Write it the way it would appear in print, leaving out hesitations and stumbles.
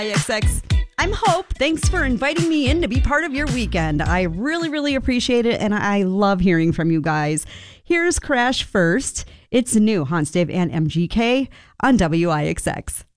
IXX. I'm Hope. Thanks for inviting me in to be part of your weekend. I really, really appreciate it, and I love hearing from you guys. Here's Crash First. It's new, Hans Dave and MGK on WIXX.